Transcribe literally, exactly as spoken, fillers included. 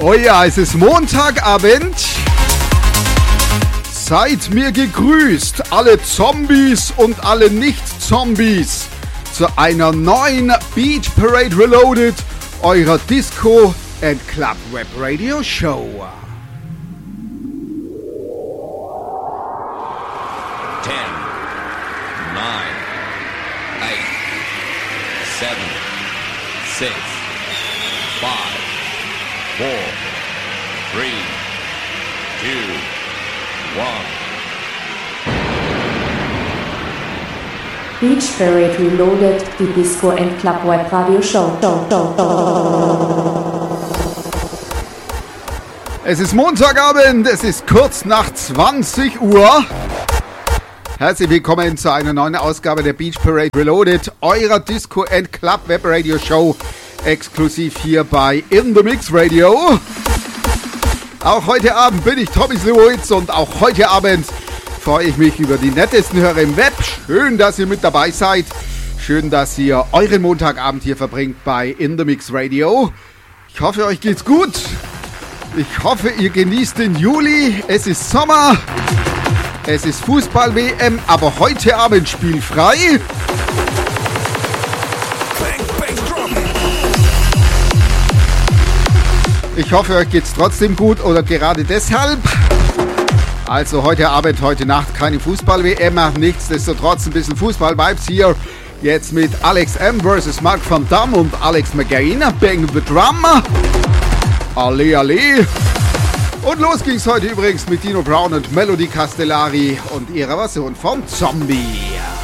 Oh ja, es ist Montagabend. Seid mir gegrüßt, alle Zombies und alle Nicht-Zombies, zu einer neuen Beach Parade Reloaded, eurer Disco and Club Web Radio Show. ten, nine, eight, seven, six, five, four, three, two, one. Beach Parade Reloaded, die Disco and Club Web Radio Show. Es ist Montagabend, es ist kurz nach zwanzig Uhr. Herzlich willkommen zu einer neuen Ausgabe der Beach Parade Reloaded, eurer Disco and Club Web Radio Show, exklusiv hier bei In The Mix Radio. Auch heute Abend bin ich Tommy Slewitz und auch heute Abend freue ich mich über die nettesten Hörer im Web. Schön, dass ihr mit dabei seid. Schön, dass ihr euren Montagabend hier verbringt bei In The Mix Radio. Ich hoffe, euch geht's gut. Ich hoffe, ihr genießt den Juli. Es ist Sommer. Es ist Fußball-W M, aber heute Abend spielfrei. Ich hoffe, euch geht's trotzdem gut oder gerade deshalb. Also heute Abend, heute Nacht keine Fußball-W M, nichtsdestotrotz ein bisschen Fußball-Vibes hier. Jetzt mit Alex M versus Mark van Dam und Alex McGain. Bang the Drum. Alle, alle. Und los ging's heute übrigens mit Dino Brown und Melody Castellari und ihrer Version von Zombie.